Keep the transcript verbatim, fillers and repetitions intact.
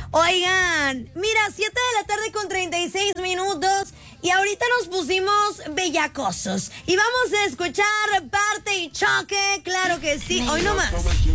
Oigan, mira, siete de la tarde con treinta y seis minutos y ahorita nos pusimos bellacosos y vamos a escuchar Parte y Choque, claro que sí, hoy nomás.